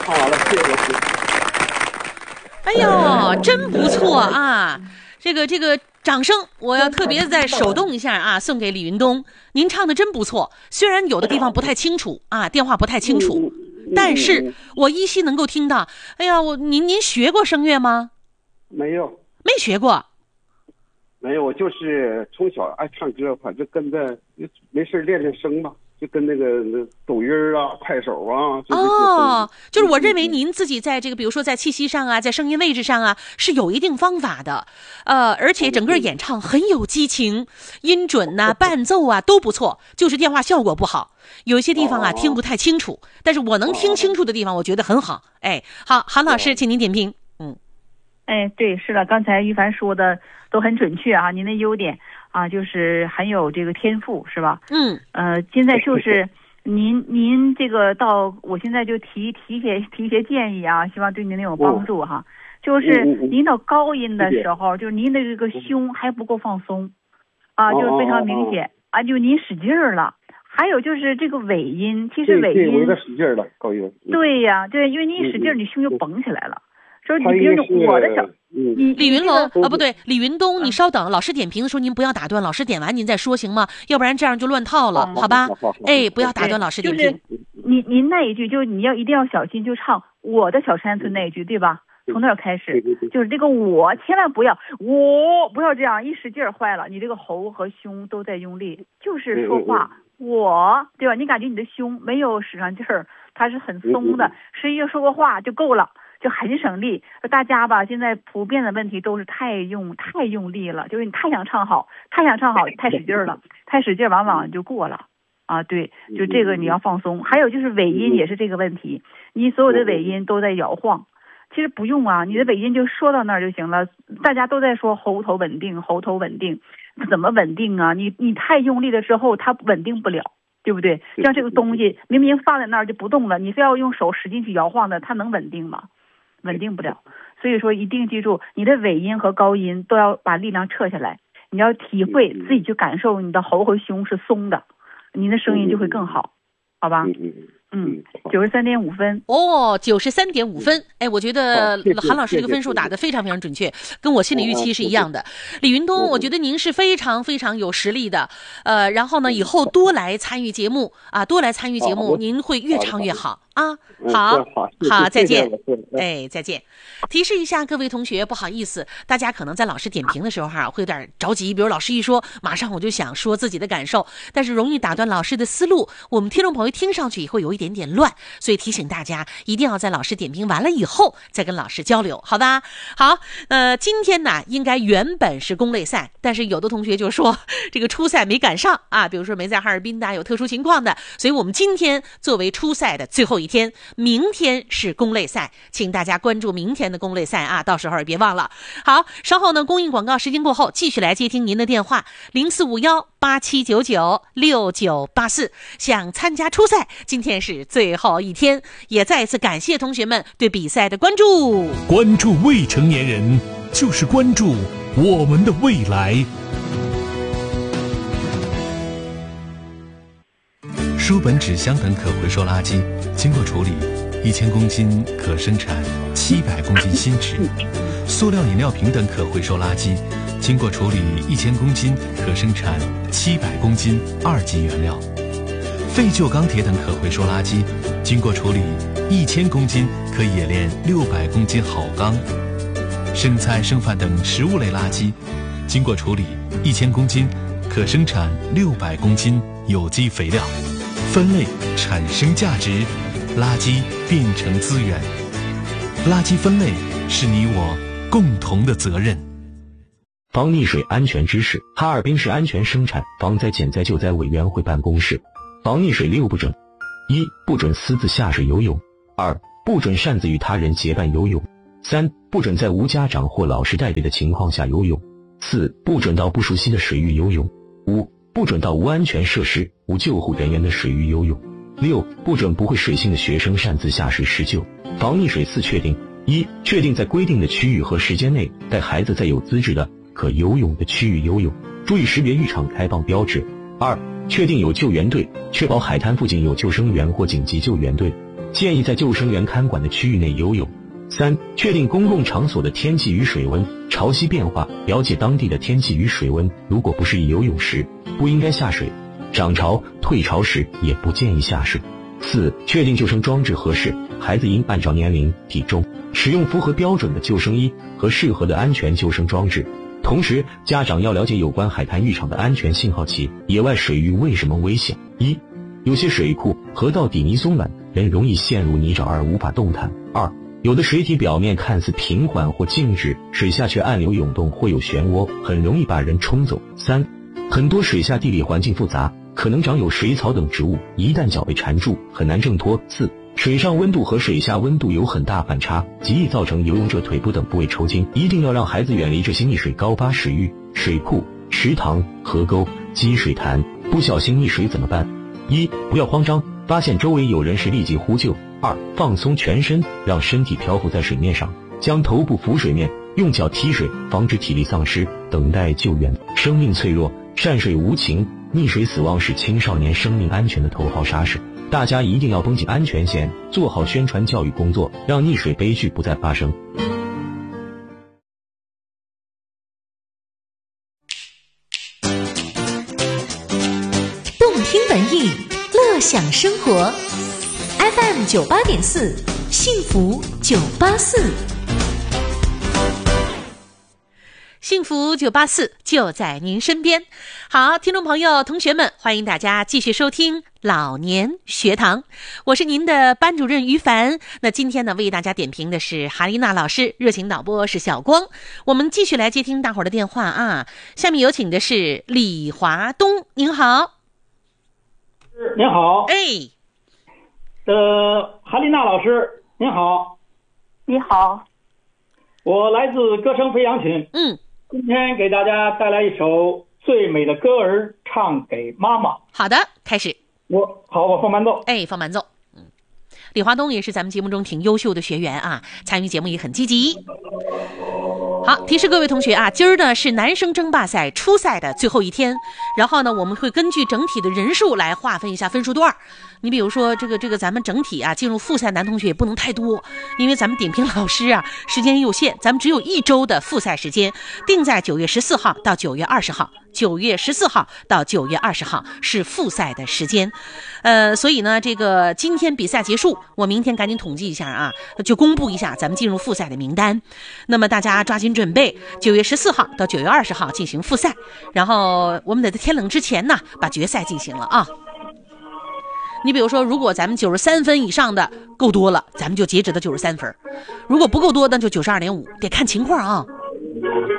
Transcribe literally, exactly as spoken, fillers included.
看完了，谢谢老师。 哎呦，真不错啊！这个这个掌声，我要特别再手动一下啊，送给李云东。您唱的真不错，虽然有的地方不太清楚啊，电话不太清楚，但是我依稀能够听到。哎呀，我您您学过声乐吗？ 没有， 没学过。 没有，我就是从小爱唱歌，反正跟着没事练练声嘛。就跟那个抖音啊、快手啊， 哦，就是我认为您自己在这个，比如说在气息上啊，在声音位置上啊，是有一定方法的，呃，而且整个演唱很有激情，音准呐、啊、伴奏啊都不错，就是电话效果不好，有一些地方啊听不太清楚，但是我能听清楚的地方，我觉得很好。哎，好，韩老师，请您点评。嗯， 哎，对，是的，刚才于凡说的都很准确啊，您的优点。啊，就是很有这个天赋，是吧？ 嗯， 呃，现在就是您您这个到，我现在就提提些提些建议啊，希望对您能有帮助哈。就是您到高音的时候，就是您的这个胸还不够放松，啊，就是非常明显啊，就您使劲儿了。还有就是这个尾音，其实尾音， 对，我有点使劲了，高音。 对呀，对，因为你一使劲，你胸就绷起来了。说你比如说我的小，你李云龙啊，不对，李云东，你稍等，老师点评的时候您不要打断，老师点完您再说行吗？要不然这样就乱套了，好吧？哎，不要打断老师点评。 您您那一句就你要一定要小心，就唱我的小山村那一句，对吧？从那儿开始，就是这个我千万不要，我不要这样一使劲儿坏了，你这个喉和胸都在用力，就是说话我，对吧？你感觉你的胸没有使上劲儿，它是很松的，实际说个话就够了。就很省力，大家吧，现在普遍的问题都是太用太用力了，就是你太想唱好，太想唱好，太使劲了，太使劲往往就过了，啊，对，就这个你要放松。还有就是尾音也是这个问题，你所有的尾音都在摇晃，其实不用啊，你的尾音就说到那儿就行了。大家都在说喉头稳定，喉头稳定，怎么稳定啊？你你太用力了之后，它稳定不了。对不对？像这个东西明明放在那儿就不动了，你非要用手使劲去摇晃的，它能稳定吗？稳定不了。所以说一定记住，你的尾音和高音都要把力量撤下来，你要体会自己去感受你的喉和胸是松的，你的声音就会更好，好吧？嗯，九十三点五分哦，九十三点五分。哎，我觉得韩老师这个分数打得非常非常准确，跟我心理预期是一样的。李云东，我觉得您是非常非常有实力的，呃，然后呢，以后多来参与节目啊，多来参与节目，您会越唱越好啊。好，好，再见。哎，再见。提示一下各位同学，不好意思，大家可能在老师点评的时候哈、啊，会有点着急，比如老师一说，马上我就想说自己的感受，但是容易打断老师的思路，我们听众朋友听上去会有一点点乱，所以提醒大家一定要在老师点评完了以后再跟老师交流，好吧？好，呃，今天呢应该原本是公类赛，但是有的同学就说这个初赛没赶上啊，比如说没在哈尔滨的，有特殊情况的，所以我们今天作为初赛的最后一天，明天是公类赛，请大家关注明天的公类赛啊，到时候也别忘了。好，稍后呢公益广告时间过后，继续来接听您的电话零四五幺八七九九六九八四。想参加初赛，今天是最后一天，也再一次感谢同学们对比赛的关注。 关注未成年人，就是关注我们的未来。书本、纸箱等可回收垃圾经过处理，一千公斤可生产七百公斤新纸；塑料饮料瓶等可回收垃圾经过处理，一千公斤可生产七百公斤二级原料；废旧钢铁等可回收垃圾经过处理，一千公斤可冶炼六百公斤好钢；剩菜剩饭等食物类垃圾经过处理，一千公斤可生产六百公斤有机肥料。分类产生价值，垃圾变成资源。垃圾分类是你我共同的责任。 防溺水安全知识：哈尔滨市安全生产防灾减灾救灾委员会办公室。防溺水六不准：一、不准私自下水游泳；二、不准擅自与他人结伴游泳；三、不准在无家长或老师带队的情况下游泳；四、不准到不熟悉的水域游泳；五、不准到无安全设施、无救护人员的水域游泳；六、不准不会水性的学生擅自下水施救。防溺水四确定：一、确定在规定的区域和时间内带孩子在有资质的可游泳的区域游泳，注意识别浴场开放标志；二、 确定有救援队，确保海滩附近有救生员或紧急救援队，建议在救生员看管的区域内游泳。三、确定公共场所的天气与水温，潮汐变化，了解当地的天气与水温，如果不适宜游泳时，不应该下水，涨潮、退潮时也不建议下水。四、确定救生装置合适，孩子应按照年龄、体重，使用符合标准的救生衣和适合的安全救生装置。同时，家长要了解有关海滩浴场的安全信号器，野外水域为什么危险？一、有些水库、河道底泥松软，人容易陷入泥沼而无法动弹。二、有的水体表面看似平缓或静止，水下却暗流涌动或有漩涡，很容易把人冲走。三、很多水下地理环境复杂，可能长有水草等植物，一旦脚被缠住，很难挣脱。四、水上温度和水下温度有很大反差，极易造成游泳者腿部等部位抽筋，一定要让孩子远离这些溺水高发水域、水库、池塘、河沟、积水潭。不小心溺水怎么办？一、不要慌张，发现周围有人时立即呼救。二、放松全身，让身体漂浮在水面上，将头部浮水面，用脚踢水，防止体力丧失，等待救援。生命脆弱，善水无情，溺水死亡是青少年生命安全的头号杀手。大家一定要绷紧安全线，做好宣传教育工作，让溺水悲剧不再发生。 动听文艺，乐享生活。F M 九八点四，幸福九八四。 幸福九八四就在您身边。好，听众朋友、同学们，欢迎大家继续收听老年学堂，我是您的班主任于凡。那今天呢，为大家点评的是哈丽娜老师，热情导播是小光。我们继续来接听大伙儿的电话啊。下面有请的是李华东，您好。 您好。 哎， 呃，哈丽娜老师，您好。 你好， 我来自歌声飞扬群。 嗯。 今天给大家带来一首《最美的歌儿唱给妈妈》。 好的，开始。 我好，我放伴奏。 哎，放伴奏。嗯，李华东也是咱们节目中挺优秀的学员啊，参与节目也很积极。好，提示各位同学啊，今儿呢是男生争霸赛初赛的最后一天，然后呢我们会根据整体的人数来划分一下分数段。你比如说这个这个咱们整体啊进入复赛男同学也不能太多，因为咱们点评老师啊时间有限，咱们只有一周的复赛时间，定在九月十四号到九月二十号，九月十四号到九月二十号是复赛的时间。呃，所以呢这个今天比赛结束，我明天赶紧统计一下啊，就公布一下咱们进入复赛的名单。那么大家抓紧准备，九月十四号到九月二十号进行复赛，然后我们得在天冷之前呢把决赛进行了啊。你比如说，如果咱们九十三分以上的够多了，咱们就截止到九十三分；如果不够多，那就九十二点五，得看情况啊。